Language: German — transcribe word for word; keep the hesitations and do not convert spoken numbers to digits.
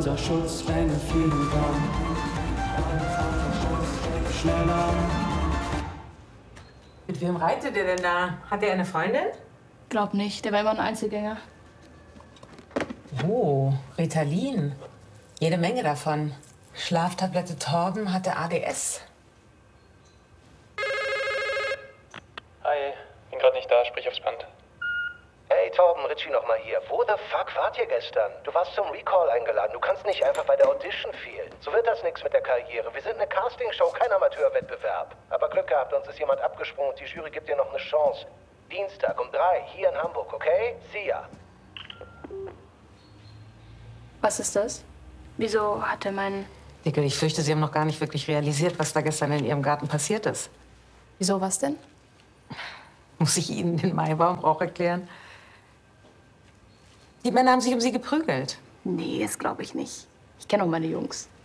unser Schutzengel fliegen kann. Schneller. Mit wem reitet ihr denn da? Hat er eine Freundin? Glaub nicht, der war immer ein Einzelgänger. Oh, Ritalin. Jede Menge davon. Schlaftablette Torben hatte A D S. Hi, bin gerade nicht da, sprich aufs Band. Hey Torben, Richie noch mal hier. Wo the fuck wart ihr gestern? Du warst zum Recall eingeladen. Du kannst nicht einfach bei der Audition fehlen. So wird das nichts mit der Karriere. Wir sind eine Castingshow, kein Amateurwettbewerb. Aber Glück gehabt, uns ist jemand abgesprungen und die Jury gibt dir noch eine Chance. Dienstag um drei, hier in Hamburg, okay? See ya. Was ist das? Wieso hat er meinen... Dickel, ich fürchte, Sie haben noch gar nicht wirklich realisiert, was da gestern in Ihrem Garten passiert ist. Wieso, was denn? Muss ich Ihnen den Maibaumrauch erklären? Die Männer haben sich um Sie geprügelt. Nee, das glaube ich nicht. Ich kenne auch meine Jungs.